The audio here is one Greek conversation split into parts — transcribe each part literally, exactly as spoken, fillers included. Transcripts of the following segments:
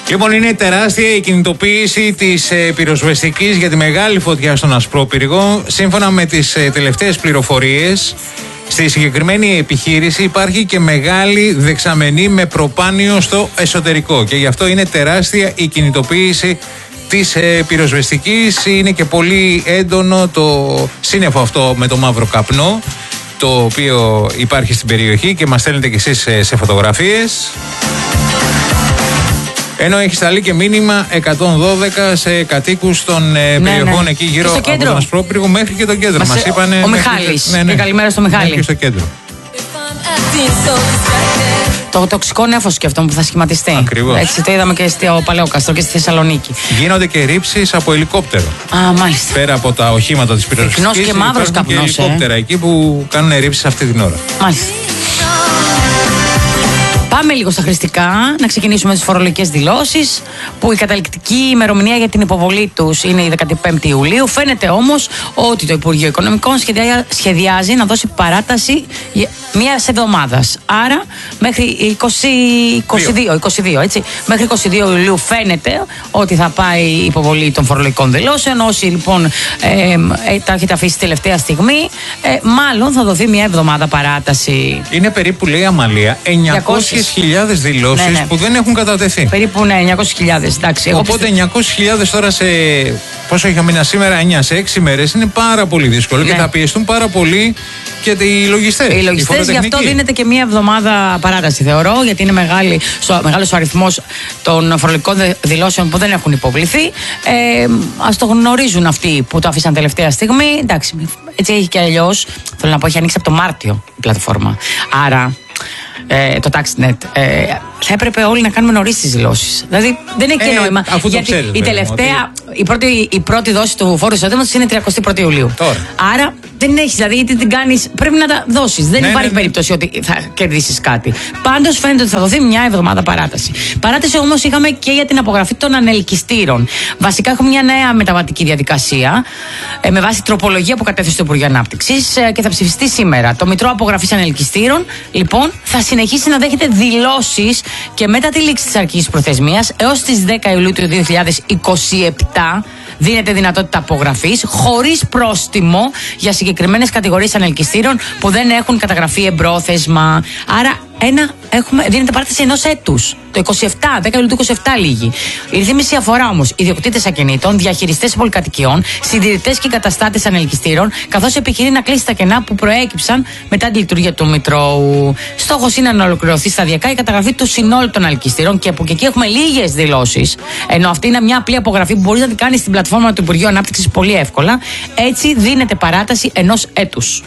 Λοιπόν, είναι τεράστια η κινητοποίηση της ε, πυροσβεστικής για τη μεγάλη φωτιά στον Ασπρόπυργο. Σύμφωνα με τις ε, τελευταίες πληροφορίες, στη συγκεκριμένη επιχείρηση υπάρχει και μεγάλη δεξαμενή με προπάνιο στο εσωτερικό. Και γι' αυτό είναι τεράστια η κινητοποίηση της ε, πυροσβεστικής. Είναι και πολύ έντονο το σύννεφο αυτό με το μαύρο καπνό, το οποίο υπάρχει στην περιοχή και μας στέλνετε κι εσείς ε, σε φωτογραφίες. Ενώ έχει σταλεί και μήνυμα εκατόν δώδεκα σε κατοίκους των ναι, περιοχών ναι. εκεί γύρω από τον Ασπρόπυργο μέχρι και το κέντρο. Μας, Μας είπανε. Ο Μιχάλης. Και, ναι, ναι. Και καλημέρα στο Μιχάλη. Και στο κέντρο. Το τοξικό νέφος και αυτό που θα σχηματιστεί. Ακριβώς. Έτσι το είδαμε και στο Παλαιόκαστρο και στη Θεσσαλονίκη. Γίνονται και ρήψεις από ελικόπτερο. Α, μάλιστα. Πέρα από τα οχήματα της πυροσβεστικής. Πυκνός και μαύρος καπνός. Και ελικόπτερα ε. εκεί που κάνουν ρήψεις αυτή την ώρα. Μάλιστα. Πάμε λίγο στα χρηστικά, να ξεκινήσουμε τις φορολογικές δηλώσεις, που η καταληκτική ημερομηνία για την υποβολή τους είναι η δεκαπέντε Ιουλίου. Φαίνεται όμως ότι το Υπουργείο Οικονομικών σχεδιάζει να δώσει παράταση μιας εβδομάδας. Άρα μέχρι είκοσι, είκοσι δύο, είκοσι δύο, έτσι. Μέχρι είκοσι δύο Ιουλίου φαίνεται ότι θα πάει η υποβολή των φορολογικών δηλώσεων. Όσοι λοιπόν ε, ε, τα έχετε αφήσει τελευταία στιγμή, ε, μάλλον θα δοθεί μια εβδομάδα παράταση. Είναι περίπου, λέει Αμαλία, εννιακόσιες χιλιάδες δηλώσεις ναι, ναι. που δεν έχουν κατατεθεί. Περίπου ναι, εννιακόσιες χιλιάδες. Εντάξει, οπότε πιστεύω... εννιακόσιες χιλιάδες τώρα σε. Πόσο είχα μήνα σήμερα, εννιά σε έξι μέρες είναι πάρα πολύ δύσκολο ναι. και θα πιεστούν πάρα πολύ και οι λογιστές. Οι λογιστές, γι' αυτό δίνεται και μία εβδομάδα παράταση, θεωρώ, γιατί είναι μεγάλη, μεγάλος ο αριθμός των φορολογικών δηλώσεων που δεν έχουν υποβληθεί. Ε, ας το γνωρίζουν αυτοί που το άφησαν τελευταία στιγμή. Εντάξει, έτσι έχει και αλλιώς. Θέλω να πω, έχει ανοίξει από το Μάρτιο η πλατφόρμα. Άρα. Ε, το TaxNet. Ε, θα έπρεπε όλοι να κάνουμε νωρίς τις δηλώσεις. Δηλαδή δεν έχει ε, νόημα. Αφού γιατί το ξέρεις, η τελευταία, ότι... η, πρώτη, η πρώτη δόση του φόρου εισοδήματος είναι τριάντα πρώτη Ιουλίου. Τώρα. Άρα δεν έχεις, δηλαδή είτε την κάνεις, πρέπει να τα δώσεις. Δεν ναι, υπάρχει ναι, ναι. περίπτωση ότι θα κερδίσεις κάτι. Πάντως φαίνεται ότι θα δοθεί μια εβδομάδα παράταση. Παράταση όμως είχαμε και για την απογραφή των ανελκυστήρων. Βασικά έχουμε μια νέα μεταβατική διαδικασία ε, με βάση τροπολογία που κατέθεσε το Υπουργείο Ανάπτυξης ε, και θα ψηφιστεί σήμερα. Το Μητρό Απογραφής Ανελκυστήρων λοιπόν θα συνεχίσει να δέχεται δηλώσεις και μετά τη λήξη της αρχικής προθεσμίας έως τις δέκα Ιουλίου του δύο χιλιάδες είκοσι επτά δίνεται δυνατότητα απογραφής χωρίς πρόστιμο για συγκεκριμένες κατηγορίες ανελκυστήρων που δεν έχουν καταγραφεί εμπρόθεσμα. Άρα ένα, έχουμε, δίνεται παράταση ενός έτους. Το είκοσι επτά, δέκα Ιουλίου του είκοσι επτά λήγει. Η ρύθμιση αφορά όμως ιδιοκτήτες ακινήτων, διαχειριστές πολυκατοικιών, συντηρητές και καταστάτες ανελκυστήρων, καθώς επιχειρεί να κλείσει τα κενά που προέκυψαν μετά τη λειτουργία του Μητρώου. Στόχος είναι να ολοκληρωθεί σταδιακά η καταγραφή του συνόλου των ανελκυστήρων και από εκεί έχουμε λίγες δηλώσεις. Ενώ αυτή είναι μια απλή απογραφή που μπορεί να την κάνει στην πλατφόρμα του Υπουργείου Ανάπτυξης πολύ εύκολα. Έτσι δίνεται παράταση ενός έτους.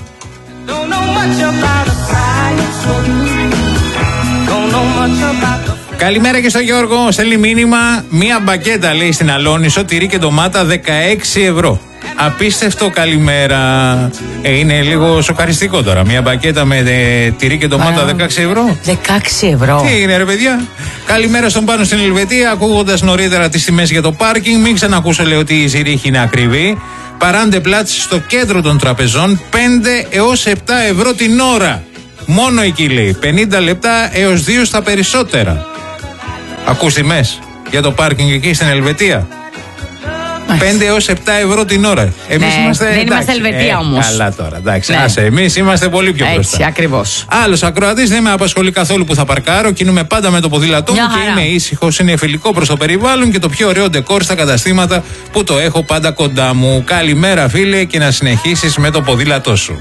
Καλημέρα και στο Γιώργο. Στέλνει μήνυμα. Μία μπακέτα, λέει, στην Αλόνισο, τυρί και ντομάτα δεκαέξι ευρώ. Απίστευτο, καλημέρα. Ε, είναι λίγο σοκαριστικό τώρα. Μία μπακέτα με ε, τυρί και ντομάτα δεκαέξι ευρώ. δεκαέξι ευρώ. Τι έγινε, ρε παιδιά. Καλημέρα στον Πάνο στην Ελβετία. Ακούγοντας νωρίτερα τις τιμές για το πάρκινγκ, μην ξανακούσω, λέει, ότι η Ζηρίχη είναι ακριβή. Παράντε πλάτς στο κέντρο των τραπεζών πέντε έως επτά ευρώ την ώρα. Μόνο εκεί, λέει. πενήντα λεπτά έως δύο στα περισσότερα. Ακούς τιμές για το πάρκινγκ εκεί στην Ελβετία. πέντε έως επτά ευρώ την ώρα. Εμείς ναι, είμαστε. Δεν εντάξει, είμαστε Ελβετία ε, όμως. Καλά τώρα, εντάξει. Ναι. Άσε, εμείς είμαστε πολύ πιο μπροστά. Έτσι, ακριβώς. Άλλος ακροατής, δεν με απασχολεί καθόλου που θα παρκάρω. Κινούμε πάντα με το ποδήλατό μου και είμαι ήσυχος. Είναι φιλικό προς το περιβάλλον και το πιο ωραίο ντεκόρ στα καταστήματα που το έχω πάντα κοντά μου. Καλημέρα, φίλε, και να συνεχίσεις με το ποδήλατό σου.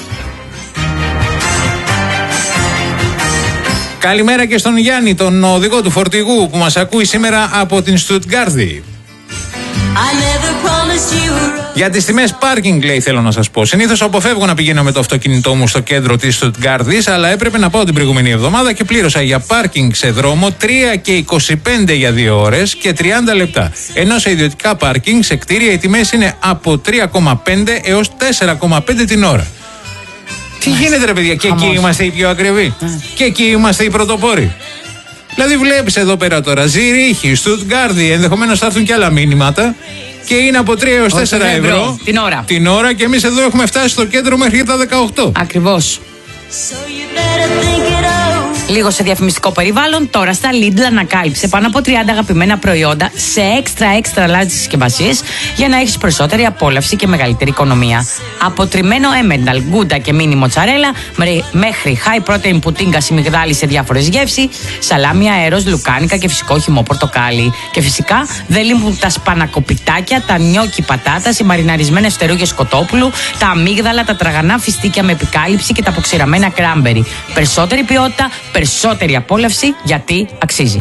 Καλημέρα και στον Γιάννη, τον οδηγό του φορτηγού που μας ακούει σήμερα από την Στουτγκάρδη. Για τις τιμές πάρκινγκ, λέει, θέλω να σας πω. Συνήθως αποφεύγω να πηγαίνω με το αυτοκίνητό μου στο κέντρο της Στουτγκάρδης, αλλά έπρεπε να πάω την προηγούμενη εβδομάδα και πλήρωσα για πάρκινγκ σε δρόμο τρία και είκοσι πέντε για δύο ώρες και τριάντα λεπτά. Ενώ σε ιδιωτικά πάρκινγκ σε κτίρια οι τιμές είναι από τρία κόμμα πέντε έως τέσσερα κόμμα πέντε την ώρα. Τι γίνεται, ρε παιδιά, και εκεί είμαστε οι πιο ακριβοί. Και εκεί είμαστε οι πρωτοπόροι. Δηλαδή, βλέπεις εδώ πέρα τώρα Ζηρίχη, Στουτγκάρδη, ενδεχομένως θα έρθουν και άλλα μήνυματα και είναι από τρία έως τέσσερα ευρώ την ώρα. Την ώρα και εμείς εδώ έχουμε φτάσει στο κέντρο μέχρι τα δεκαοκτώ. Ακριβώς. Λίγο σε διαφημιστικό περιβάλλον, τώρα στα Lidl ανακάλυψε πάνω από τριάντα αγαπημένα προϊόντα σε έξτρα έξτρα large συσκευασίες για να έχεις περισσότερη απόλαυση και μεγαλύτερη οικονομία. Από τριμμένο Emmental, γκούντα και μίνι μοτσαρέλα μέχρι high protein πουτίνγκα σιμιγδάλι σε διάφορες γεύσεις, σαλάμι αέρος, λουκάνικα και φυσικό χυμό πορτοκάλι. Και φυσικά δεν λείπουν τα σπανακοπιτάκια, τα νιόκι πατάτας, οι μαριναρισμένες φτερούγες κοτόπουλου, τα αμύγδαλα, τα τραγανά φιστίκια με επικάλυψη και τα αποξηραμένα κράμπερι. Περισσότερη ποιότητα, περισσότερη απόλαυση, γιατί αξίζει.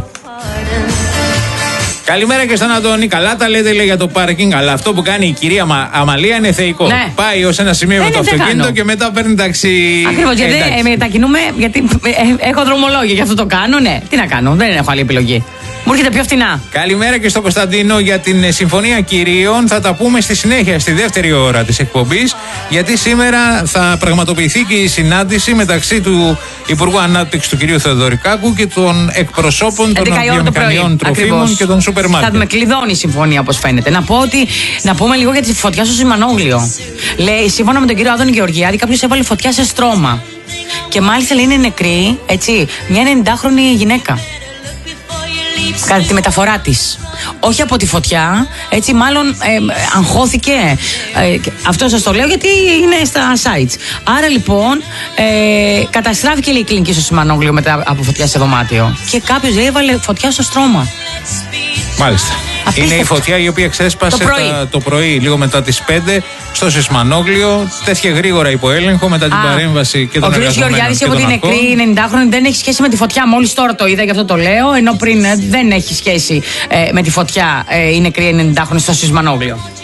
Καλημέρα και στον Αντώνη. Καλά τα λέτε, λέει, για το πάρκινγκ, αλλά αυτό που κάνει η κυρία Μα... Αμαλία είναι θεϊκό. Ναι. Πάει ως ένα σημείο με το αυτοκίνητο κάνω. Και μετά παίρνει ταξί. Ακριβώς, γιατί ε, μετακινούμε, γιατί ε, έχω δρομολόγια, γι' αυτό το κάνω. Ναι, τι να κάνω, δεν έχω άλλη επιλογή. Μου έρχεται πιο φτηνά. Καλημέρα και στον Κωνσταντίνο για την Συμφωνία Κυρίων. Θα τα πούμε στη συνέχεια, στη δεύτερη ώρα της εκπομπής. Γιατί σήμερα θα πραγματοποιηθεί και η συνάντηση μεταξύ του Υπουργού Ανάπτυξης του κ. Θεοδωρικάκου και των εκπροσώπων των βιομηχανιών τροφίμων. Ακριβώς. Και των σούπερ μάρκετ. Θα με κλειδώνει η συμφωνία, όπως φαίνεται. Να πω ότι, να πούμε λίγο για τη φωτιά στο Σιμανόγλιο. Λέει, σύμφωνα με τον κύριο Άδωνη Γεωργιάδη, κάποιος έβαλε φωτιά σε στρώμα. Και μάλιστα λέει είναι νεκρή, έτσι, μια ενενηντάχρονη γυναίκα. Κατά τη μεταφορά της. Όχι από τη φωτιά, έτσι, μάλλον ε, αγχώθηκε. Ε, αυτό σας το λέω γιατί είναι στα sites. Άρα λοιπόν, ε, καταστράφηκε, λέει, η κλινική στο Σιμανόγλιο μετά από φωτιά σε δωμάτιο. Και κάποιος, λέει, έβαλε φωτιά στο στρώμα. Μάλιστα. Απίστευτο. Είναι η φωτιά η οποία ξέσπασε το πρωί, τα, το πρωί λίγο μετά τις πέντε στο Σιμανόγλιο. Τέθηκε γρήγορα υπό έλεγχο μετά την Α, παρέμβαση και των εργαζομένων. Ο κ. Γεωργιάδης είπε ότι είναι νεκρή, ενενηντάχρονη, δεν έχει σχέση με τη φωτιά. Μόλις τώρα το είδα, γι' αυτό το λέω. Ενώ πριν ε, δεν έχει σχέση ε, με τη φωτιά, ε, η νεκρή ενενηντάχρονη στο Σιμανόγλιο.